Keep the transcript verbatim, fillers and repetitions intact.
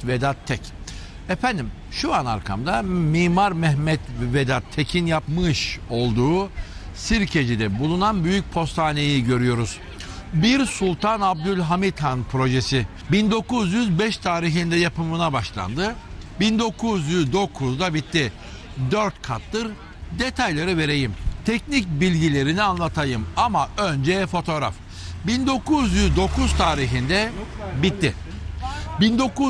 Mehmet Vedat Tek. Efendim şu an arkamda Mimar Mehmet Vedat Tek'in yapmış olduğu Sirkeci'de bulunan büyük postaneyi görüyoruz. Bir Sultan Abdülhamit Han projesi bin dokuz yüz beş tarihinde yapımına başlandı. bin dokuz yüz dokuzda bitti. Dört kattır. Detayları vereyim. Teknik bilgilerini anlatayım ama önce fotoğraf. bin dokuz yüz dokuz tarihinde bitti. bin dokuz